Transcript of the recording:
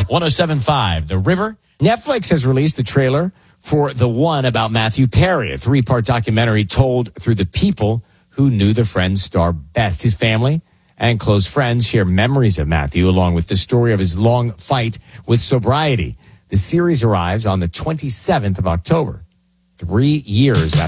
107.5, The River. Netflix has released the trailer for The One about Matthew Perry, a 3-part documentary told through the people who knew the Friends star best. His family and close friends share memories of Matthew, along with the story of his long fight with sobriety. The series arrives on the 27th of October, 3 years after